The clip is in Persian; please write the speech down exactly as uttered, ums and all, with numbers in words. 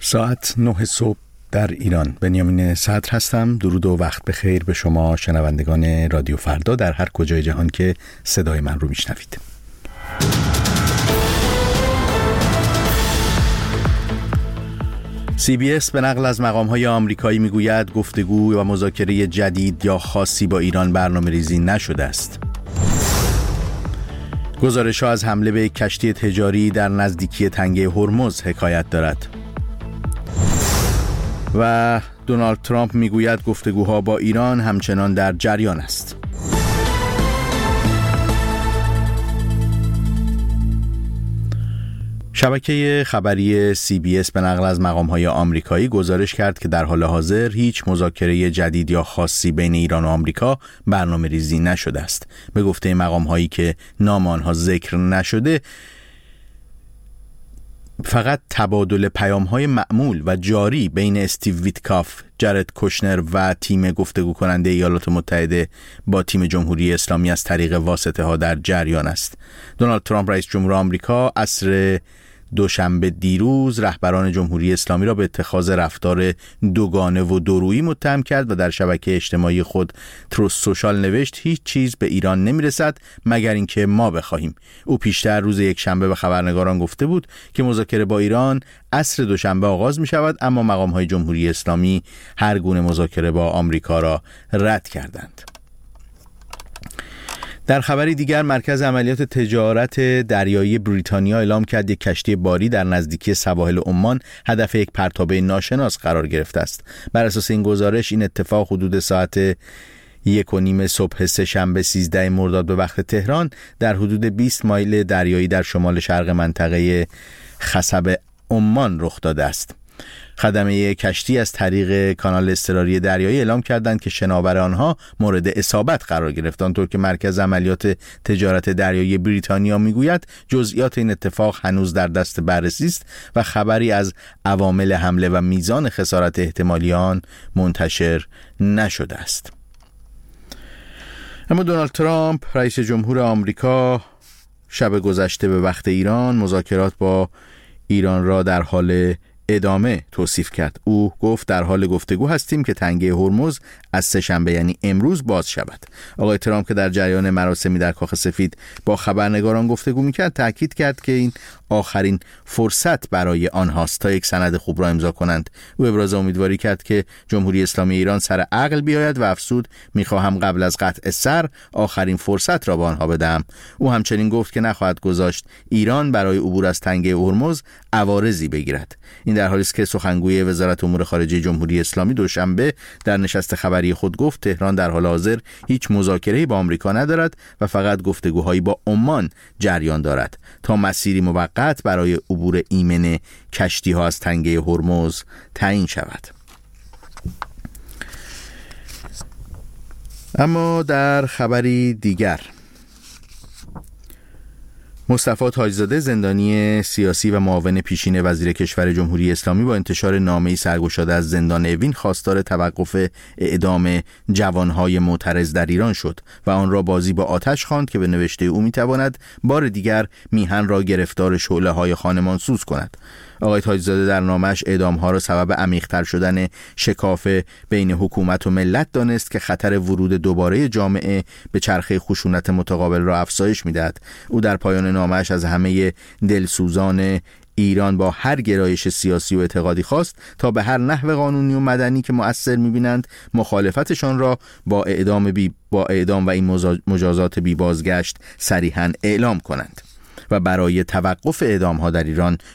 ساعت نه صبح در ایران. بنیامین صدر هستم. درود و وقت بخیر به شما شنوندگان رادیو فردا در هر کجای جهان که صدای من رو میشنوید. سی بی اس به نقل از مقام‌های آمریکایی میگوید گفتگو و مذاکره جدید یا خاصی با ایران برنامه‌ریزی نشده است. گزارش‌ها از حمله به کشتی تجاری در نزدیکی تنگه هرمز حکایت دارد. و دونالد ترامپ میگوید گفتگوها با ایران همچنان در جریان است. شبکه خبری سی بی اس به نقل از مقام‌های آمریکایی گزارش کرد که در حال حاضر هیچ مذاکره جدید یا خاصی بین ایران و آمریکا برنامه‌ریزی نشده است. به گفته مقام‌هایی که نام آنها ذکر نشده، فقط تبادل پیام‌های معمول و جاری بین استیو ویتکاف، جارد کوشنر و تیم گفتگو کننده ایالات متحده با تیم جمهوری اسلامی از طریق واسطه‌ها در جریان است. دونالد ترامپ رئیس جمهور آمریکا عصر دوشنبه دیروز رهبران جمهوری اسلامی را به اتخاذ رفتار دوگانه و دورویی متهم کرد و در شبکه اجتماعی خود تروث سوشال نوشت هیچ چیز به ایران نمیرسد مگر اینکه ما بخواهیم. او پیشتر روز یک شنبه به خبرنگاران گفته بود که مذاکره با ایران عصر دوشنبه آغاز می شود، اما مقام‌های جمهوری اسلامی هر گونه مذاکره با آمریکا را رد کردند. در خبری دیگر، مرکز عملیات تجارت دریایی بریتانیا اعلام کرد یک کشتی باری در نزدیکی سواحل عمان هدف یک پرتابه ناشناس قرار گرفته است. بر اساس این گزارش این اتفاق حدود ساعت یک و نیم صبح سه‌شنبه سیزده مرداد به وقت تهران در حدود بیست مایل دریایی در شمال شرق منطقه خصب عمان رخ داده است. خدمه کشتی از طریق کانال اضطراری دریایی اعلام کردند که شناور آنها مورد اصابت قرار گرفت. آنطور که مرکز عملیات تجارت دریایی بریتانیا میگوید جزئیات این اتفاق هنوز در دست بررسی است و خبری از عوامل حمله و میزان خسارت احتمالی آن منتشر نشده است. اما دونالد ترامپ رئیس جمهور آمریکا شب گذشته به وقت ایران مذاکرات با ایران را در حال ادامه توصیف کرد. او گفت در حال گفتگو هستیم که تنگه هرمز از سه‌شنبه یعنی امروز باز شود. آقای ترامپ که در جریان مراسمی در کاخ سفید با خبرنگاران گفتگو میکرد تاکید کرد که این آخرین فرصت برای آنهاست تا یک سند خوب را امضا کنند. او ابراز امیدواری کرد که جمهوری اسلامی ایران سر عقل بیاید و افزود میخواهم قبل از قطع سر آخرین فرصت را به آنها بدهم. او همچنین گفت که نخواهد گذاشت ایران برای عبور از تنگه هرمز عوارضی بگیرد. این در حالی است که سخنگوی وزارت امور خارجه جمهوری اسلامی دوشنبه در نشست خبری خود گفت تهران در حال حاضر هیچ مذاکره‌ای با آمریکا ندارد و فقط گفتگوهایی با عمان جریان دارد تا مسیری موقت برای عبور ایمن کشتی‌ها از تنگه هرمز تعیین شود. اما در خبری دیگر، مصطفی تاج‌زاده زندانی سیاسی و معاون پیشین وزیر کشور جمهوری اسلامی با انتشار نامه‌ای سرگشاده از زندان اوین خواستار توقف اعدام جوانهای معترض در ایران شد و آن را بازی با آتش خواند که به نوشته او میتواند بار دیگر میهن را گرفتار شعله‌های خانمانسوز کند. آقای تاج‌زاده در نامش اعدام‌ها را سبب عمیق‌تر شدن شکاف بین حکومت و ملت دانست که خطر ورود دوباره جامعه به چرخه خشونت متقابل را افزایش می‌دهد. او در پایان نامش از همه دلسوزان ایران با هر گرایش سیاسی و اعتقادی خواست تا به هر نحو قانونی و مدنی که مؤثر می‌بینند مخالفتشان را با اعدام بی با اعدام و این مجازات بی بازگشت صریحاً اعلام کنند و برای توقف اعدام‌ها در ایران